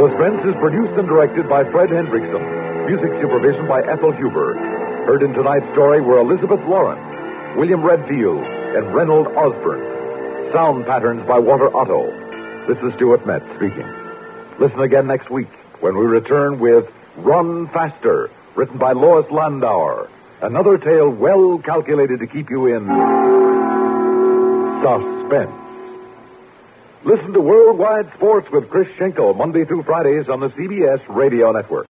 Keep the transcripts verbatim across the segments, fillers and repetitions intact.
Suspense is produced and directed by Fred Hendrickson. Music supervision by Ethel Huber. Heard in tonight's story were Elizabeth Lawrence, William Redfield, and Reynold Osborne. Sound patterns by Walter Otto. This is Stuart Metz speaking. Listen again next week when we return with Run Faster, written by Lois Landauer. Another tale well calculated to keep you in suspense. Listen to Worldwide Sports with Chris Schenkel Monday through Fridays on the C B S Radio Network.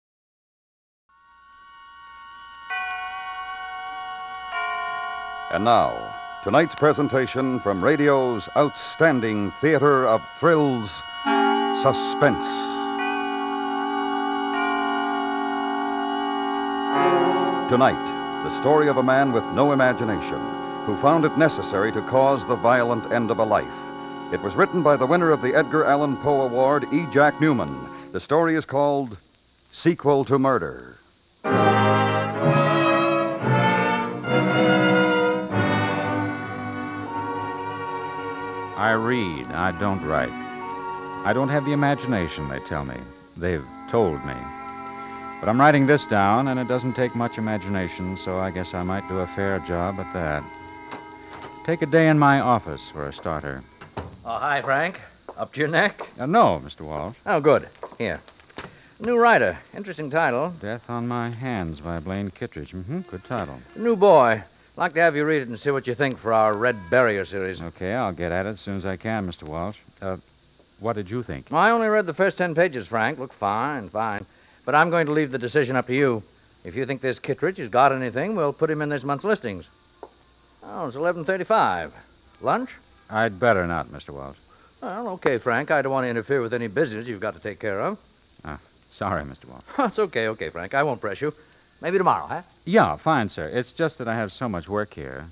And now, tonight's presentation from radio's outstanding theater of thrills, Suspense. Tonight, the story of a man with no imagination who found it necessary to cause the violent end of a life. It was written by the winner of the Edgar Allan Poe Award, E. Jack Newman. The story is called Sequel to Murder. I read. I don't write. I don't have the imagination, they tell me. They've told me. But I'm writing this down, and it doesn't take much imagination, so I guess I might do a fair job at that. Take a day in my office for a starter. Oh, hi, Frank. Up to your neck? Uh, no, Mister Walsh. Oh, good. Here. New writer. Interesting title. Death on My Hands by Blaine Kittredge. Mm-hmm. Good title. New boy. Like to have you read it and see what you think for our Red Barrier series. Okay, I'll get at it as soon as I can, Mister Walsh. Uh, what did you think? I only read the first ten pages, Frank. Look fine, fine. But I'm going to leave the decision up to you. If you think this Kittredge has got anything, we'll put him in this month's listings. Oh, it's eleven thirty-five. Lunch? I'd better not, Mister Walsh. Well, okay, Frank. I don't want to interfere with any business you've got to take care of. Uh, sorry, Mister Walsh. It's okay, okay, Frank. I won't press you. Maybe tomorrow, huh? Yeah, fine, sir. It's just that I have so much work here.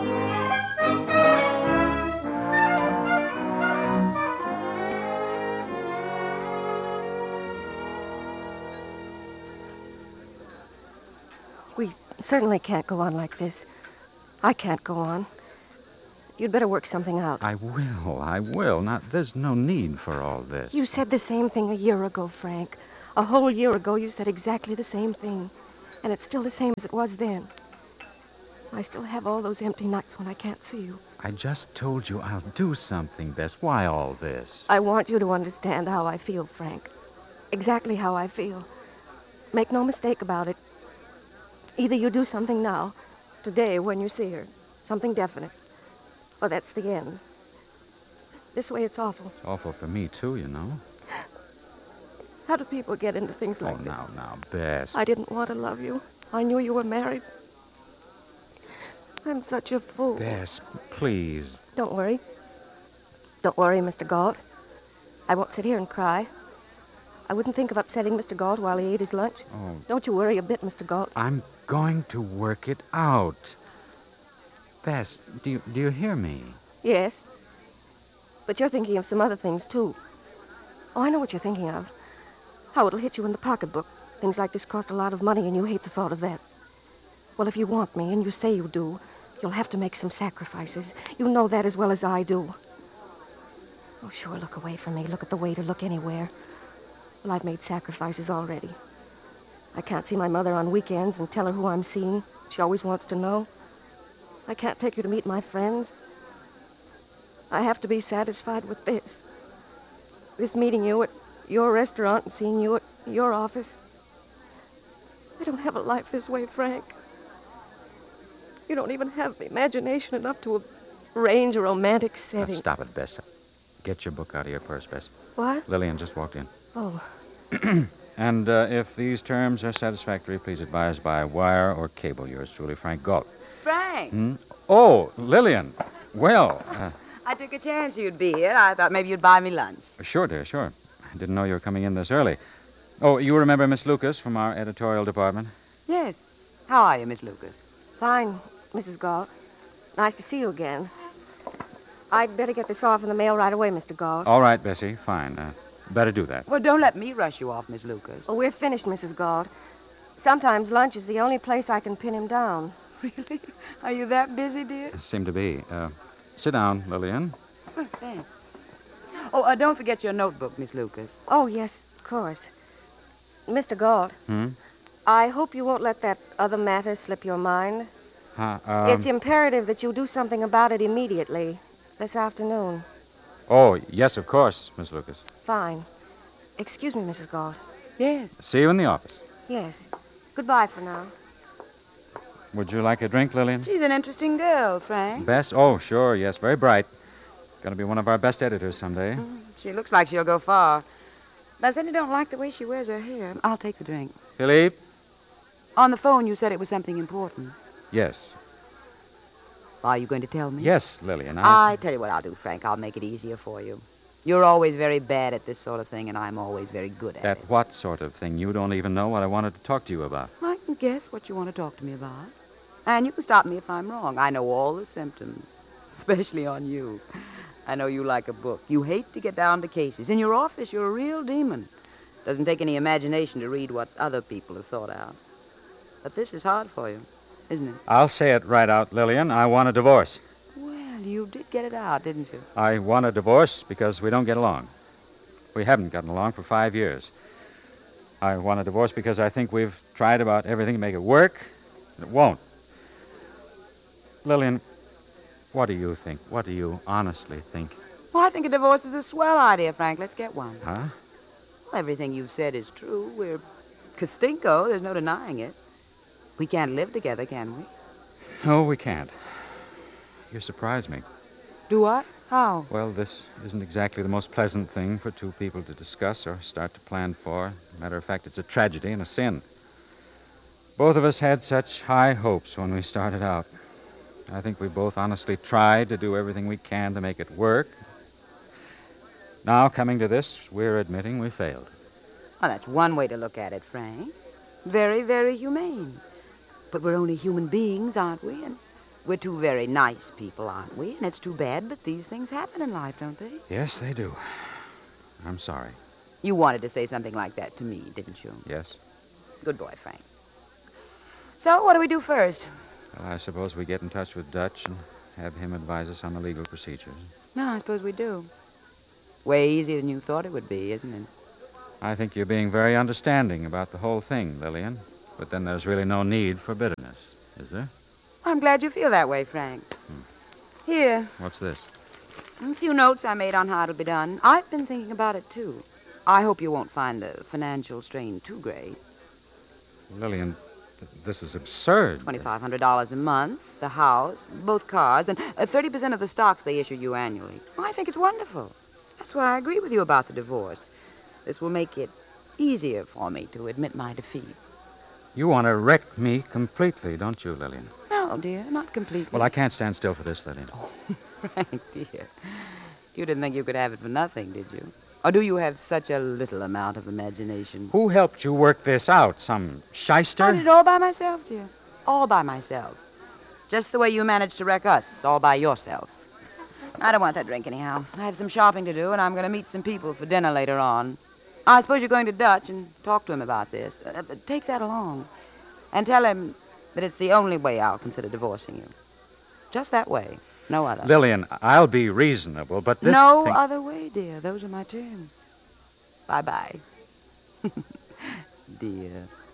We certainly can't go on like this. I can't go on. You'd better work something out. I will, I will. Not, there's no need for all this. You said the same thing a year ago, Frank. A whole year ago, you said exactly the same thing. And it's still the same as it was then. I still have all those empty nights when I can't see you. I just told you I'll do something, Bess. Why all this? I want you to understand how I feel, Frank. Exactly how I feel. Make no mistake about it. Either you do something now, today when you see her, something definite, or that's the end. This way it's awful. It's awful for me, too, you know. How do people get into things like oh, this? now, now, Bess. I didn't want to love you. I knew you were married. I'm such a fool. Bess, please. Don't worry. Don't worry, Mister Galt. I won't sit here and cry. I wouldn't think of upsetting Mister Galt while he ate his lunch. Oh. Don't you worry a bit, Mister Galt. I'm going to work it out. Bess, do you, do you hear me? Yes. But you're thinking of some other things, too. Oh, I know what you're thinking of. How it'll hit you in the pocketbook. Things like this cost a lot of money, and you hate the thought of that. Well, if you want me, and you say you do, you'll have to make some sacrifices. You know that as well as I do. Oh, sure, look away from me. Look at the waiter. Look anywhere. Well, I've made sacrifices already. I can't see my mother on weekends and tell her who I'm seeing. She always wants to know. I can't take her to meet my friends. I have to be satisfied with this. This meeting you at your restaurant and seeing you at your office. I don't have a life this way, Frank. You don't even have imagination enough to arrange a romantic setting. Now, stop it, Bess. Get your book out of your purse, Bess. What? Lillian just walked in. Oh. And uh, if these terms are satisfactory, please advise by wire or cable. Yours truly, Frank Galt. Frank. Hmm? Oh, Lillian. Well, uh, I took a chance you'd be here. I thought maybe you'd buy me lunch. Sure, dear, sure. I didn't know you were coming in this early. Oh, you remember Miss Lucas from our editorial department? Yes. How are you, Miss Lucas? Fine, Missus Galt. Nice to see you again. I'd better get this off in the mail right away, Mister Galt. All right, Bessie. Fine. Uh, better do that. Well, don't let me rush you off, Miss Lucas. Oh, we're finished, Missus Galt. Sometimes lunch is the only place I can pin him down. Really? Are you that busy, dear? Seem to be. Uh, sit down, Lillian. Oh, thanks. Oh, uh, don't forget your notebook, Miss Lucas. Oh, yes, course. Mister Galt, Hmm? I hope you won't let that other matter slip your mind. Huh, um, It's imperative that you do something about it immediately, this afternoon. Oh, yes, of course, Miss Lucas. Fine. Excuse me, Missus Galt. Yes. See you in the office. Yes. Goodbye for now. Would you like a drink, Lillian? She's an interesting girl, Frank. Best? Oh, sure, yes, very bright. Going to be one of our best editors someday. Mm, She looks like she'll go far. But I certainly don't like the way she wears her hair. I'll take the drink. Philippe? On the phone, you said it was something important. Yes. Are you going to tell me? Yes, Lillian. I... I tell you what I'll do, Frank. I'll make it easier for you. You're always very bad at this sort of thing, and I'm always very good at That it. what sort of thing? You don't even know what I wanted to talk to you about. I can guess what you want to talk to me about. And you can stop me if I'm wrong. I know all the symptoms, especially on you. I know you like a book. You hate to get down to cases. In your office, you're a real demon. Doesn't take any imagination to read what other people have thought out. But this is hard for you, isn't it? I'll say it right out, Lillian. I want a divorce. Well, you did get it out, didn't you? I want a divorce because we don't get along. We haven't gotten along for five years. I want a divorce because I think we've tried about everything to make it work, and it won't. Lillian, what do you think? What do you honestly think? Well, I think a divorce is a swell idea, Frank. Let's get one. Huh? Well, everything you've said is true. We're Castinko. There's no denying it. We can't live together, can we? No, we can't. You surprise me. Do what? How? Well, this isn't exactly the most pleasant thing for two people to discuss or start to plan for. Matter of fact, it's a tragedy and a sin. Both of us had such high hopes when we started out. I think we both honestly tried to do everything we can to make it work. Now, coming to this, we're admitting we failed. Well, that's one way to look at it, Frank. Very, very humane. But we're only human beings, aren't we? And we're two very nice people, aren't we? And it's too bad, but these things happen in life, don't they? Yes, they do. I'm sorry. You wanted to say something like that to me, didn't you? Yes? Good boy, Frank. So, what do we do first? Well, I suppose we get in touch with Dutch and have him advise us on the legal procedures. No, I suppose we do. Way easier than you thought it would be, isn't it? I think you're being very understanding about the whole thing, Lillian. But then there's really no need for bitterness, is there? I'm glad you feel that way, Frank. Hmm. Here, What's this? a few notes I made on how it'll be done. I've been thinking about it, too. I hope you won't find the financial strain too great. Lillian, th- this is absurd. twenty-five hundred dollars a month, the house, both cars, and uh, thirty percent of the stocks they issue you annually. I think it's wonderful. That's why I agree with you about the divorce. This will make it easier for me to admit my defeat. You want to wreck me completely, don't you, Lillian? No, dear, not completely. Well, I can't stand still for this, Lillian. Oh, Frank, dear. You didn't think you could have it for nothing, did you? Or do you have such a little amount of imagination? Who helped you work this out? Some shyster? I did it all by myself, dear. All by myself. Just the way you managed to wreck us, all by yourself. I don't want that drink anyhow. I have some shopping to do, and I'm going to meet some people for dinner later on. I suppose you're going to Dutch and talk to him about this. Uh, take that along. And tell him that it's the only way I'll consider divorcing you. Just that way. No other. Lillian, I'll be reasonable, but this no thing... other way, dear. Those are my terms. Bye-bye. Dear.